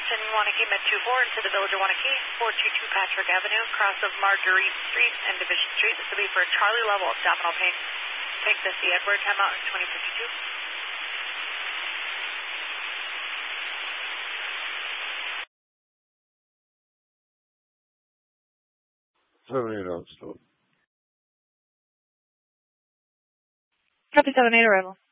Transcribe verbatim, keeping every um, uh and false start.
Houston, Wanakee, Med two four into the Village of Wanakee, four two two Patrick Avenue, cross of Marguerite Street and Division Street. This will be for Charlie Level, abdominal pain. Take this, the Edward, time out in twenty fifty-two. seventy-eight out still. Copy seven eight arrival.